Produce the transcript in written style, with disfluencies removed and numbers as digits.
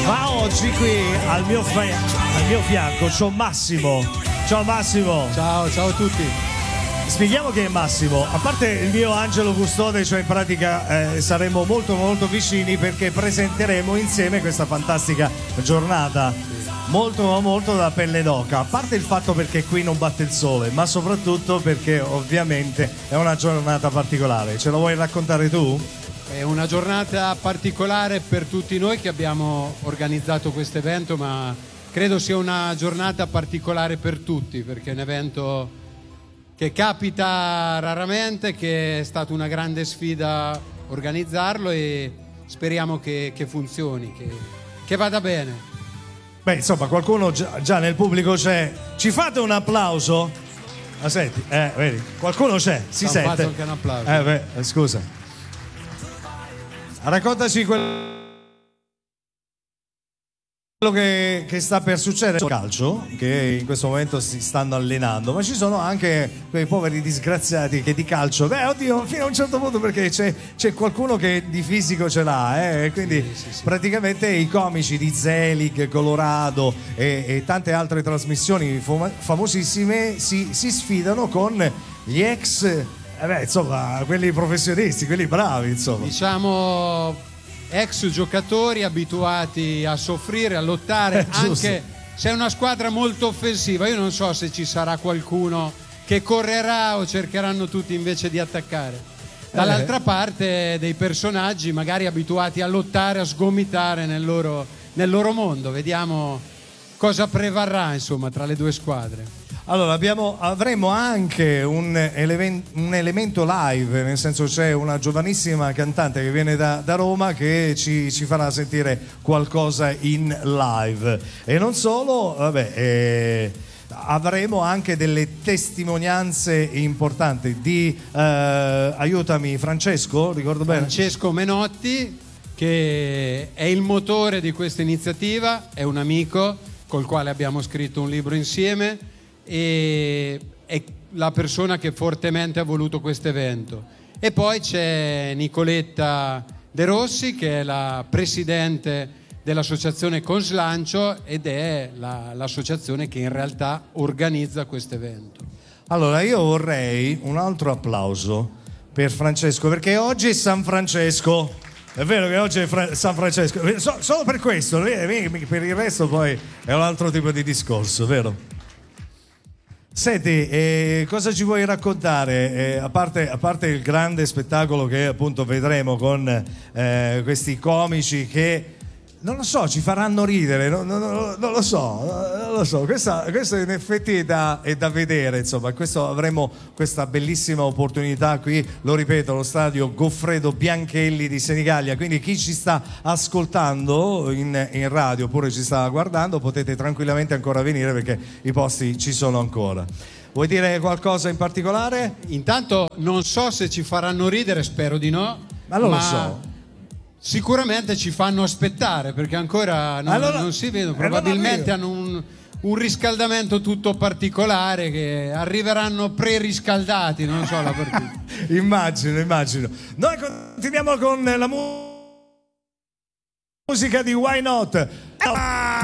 Ma oggi qui al mio fianco c'ho Massimo. Ciao Massimo. Ciao a tutti. Spieghiamo che è Massimo. A parte il mio angelo custode, cioè in pratica saremo molto molto vicini perché presenteremo insieme questa fantastica giornata. Molto molto da pelle d'oca. A parte il fatto perché qui non batte il sole, ma soprattutto perché ovviamente è una giornata particolare. Ce lo vuoi raccontare tu? È una giornata particolare per tutti noi che abbiamo organizzato questo evento, ma credo sia una giornata particolare per tutti, perché è un evento che capita raramente, che è stata una grande sfida organizzarlo e speriamo che funzioni, che vada bene. Beh, insomma, qualcuno già nel pubblico c'è. Ci fate un applauso? Ma senti, vedi, qualcuno c'è, si sente. Fatto anche un applauso. Scusa. Raccontaci quello che sta per succedere sul calcio, che in questo momento si stanno allenando, ma ci sono anche quei poveri disgraziati che di calcio, oddio, fino a un certo punto, perché c'è qualcuno che di fisico ce l'ha, quindi sì. Praticamente i comici di Zelig, Colorado e tante altre trasmissioni famosissime si sfidano con gli ex, insomma, quelli professionisti, quelli bravi, insomma. Diciamo ex giocatori abituati a soffrire, a lottare, anche se è una squadra molto offensiva. Io non so se ci sarà qualcuno che correrà o cercheranno tutti invece di attaccare. Dall'altra parte dei personaggi magari abituati a lottare, a sgomitare nel loro mondo. Vediamo cosa prevarrà, insomma, tra le due squadre. Allora avremo anche un elemento live, nel senso c'è una giovanissima cantante che viene da Roma che ci farà sentire qualcosa in live. E non solo, avremo anche delle testimonianze importanti di aiutami Francesco, ricordo bene? Francesco Menotti, che è il motore di questa iniziativa, è un amico col quale abbiamo scritto un libro insieme e è la persona che fortemente ha voluto questo evento. E poi c'è Nicoletta De Rossi, che è la presidente dell'associazione Conslancio ed è l'associazione che in realtà organizza questo evento. Allora io vorrei un altro applauso per Francesco, perché oggi è San Francesco. È vero che oggi è San Francesco, solo per questo, per il resto poi è un altro tipo di discorso, vero? Senti, cosa ci vuoi raccontare? A parte il grande spettacolo che appunto vedremo con questi comici che, non lo so, ci faranno ridere, non lo so. Questo in effetti è da vedere, insomma. Avremo questa bellissima opportunità qui, lo ripeto, allo stadio Goffredo Bianchelli di Senigallia. Quindi chi ci sta ascoltando in radio oppure ci sta guardando, potete tranquillamente ancora venire perché i posti ci sono ancora. Vuoi dire qualcosa in particolare? Intanto non so se ci faranno ridere, spero di no. Ma non lo so. Sicuramente ci fanno aspettare perché ancora non si vedono, probabilmente hanno un riscaldamento tutto particolare, che arriveranno preriscaldati, non so la partita. Immagino. Noi continuiamo con la musica di Why Not.